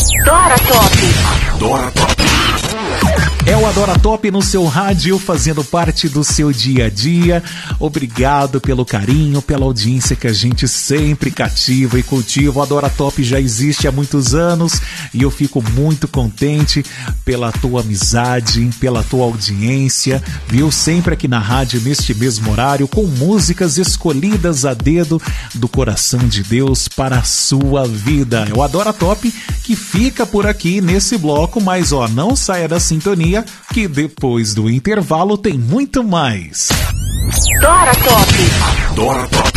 Adora Top. Adora Top. É o Adora Top no seu rádio, fazendo parte do seu dia a dia. Obrigado pelo carinho, pela audiência que a gente sempre cativa e cultiva. O Adora Top já existe há muitos anos e eu fico muito contente pela tua amizade, pela tua audiência, viu? Sempre aqui na rádio, neste mesmo horário, com músicas escolhidas a dedo do coração de Deus para a sua vida. É o Adora Top que fica por aqui nesse bloco, mas não saia da sintonia, que depois do intervalo tem muito mais. Adora Top. Adora Top.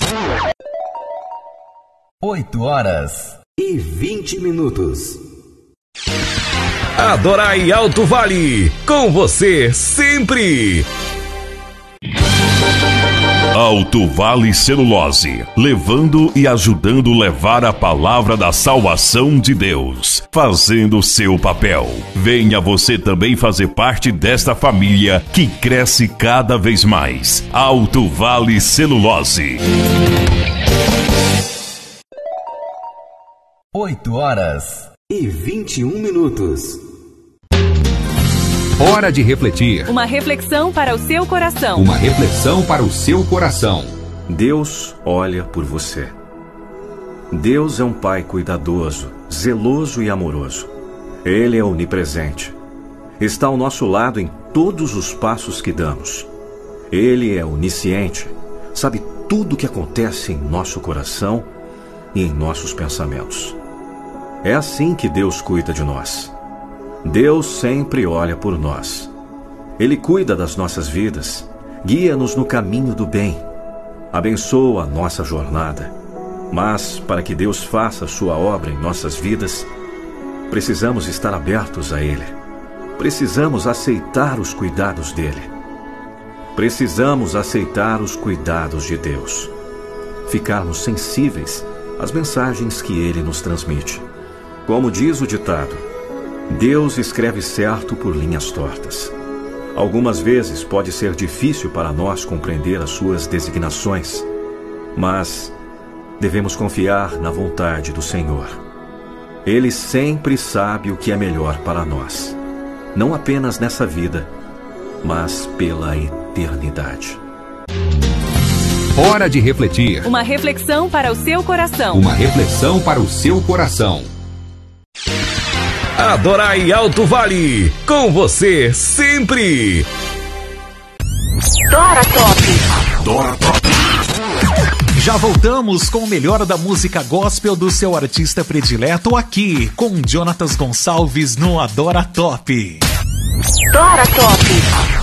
8h20. Adorai Alto Vale, com você sempre. Alto Vale Celulose, levando e ajudando levar a palavra da salvação de Deus, fazendo seu papel. Venha você também fazer parte desta família que cresce cada vez mais. Alto Vale Celulose. 8h21. Hora de refletir. Uma reflexão para o seu coração. Uma reflexão para o seu coração. Deus olha por você. Deus é um Pai cuidadoso, zeloso e amoroso. Ele é onipresente. Está ao nosso lado em todos os passos que damos. Ele é onisciente, sabe tudo o que acontece em nosso coração e em nossos pensamentos. É assim que Deus cuida de nós. Deus sempre olha por nós. Ele cuida das nossas vidas, guia-nos no caminho do bem, abençoa a nossa jornada. Mas, para que Deus faça a sua obra em nossas vidas, precisamos estar abertos a Ele. Precisamos aceitar os cuidados dEle. Precisamos aceitar os cuidados de Deus. Ficarmos sensíveis às mensagens que Ele nos transmite. Como diz o ditado, Deus escreve certo por linhas tortas. Algumas vezes pode ser difícil para nós compreender as suas designações, mas devemos confiar na vontade do Senhor. Ele sempre sabe o que é melhor para nós, não apenas nessa vida, mas pela eternidade. Hora de refletir. Uma reflexão para o seu coração. Uma reflexão para o seu coração. Adorai Alto Vale, com você sempre. Adora Top. Adora Top. Já voltamos com o melhor da música gospel do seu artista predileto aqui, com Jonatas Gonçalves no Adora Top. Adora Top.